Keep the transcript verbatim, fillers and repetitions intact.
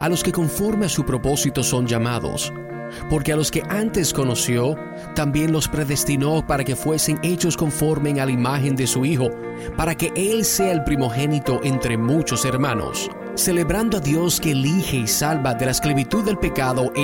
a los que conforme a su propósito son llamados. Porque a los que antes conoció, también los predestinó para que fuesen hechos conforme a la imagen de su Hijo, para que Él sea el primogénito entre muchos hermanos. Celebrando a Dios que elige y salva de la esclavitud del pecado